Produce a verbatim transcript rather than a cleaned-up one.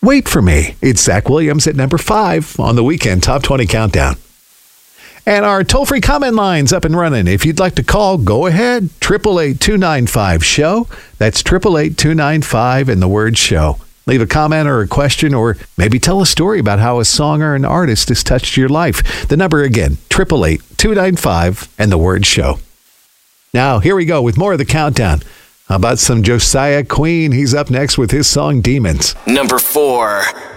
Wait for Me. It's Zach Williams at number five on the Weekend Top twenty Countdown. And our toll-free comment line's up and running. If you'd like to call, go ahead. eight eight eight, two nine five, show. That's eight eight eight, two nine five and the word show. Leave a comment or a question, or maybe tell a story about how a song or an artist has touched your life. The number again, eight eight eight, two nine five and the word show. Now, here we go with more of the countdown. How about some Josiah Queen? He's up next with his song Demons. Number four.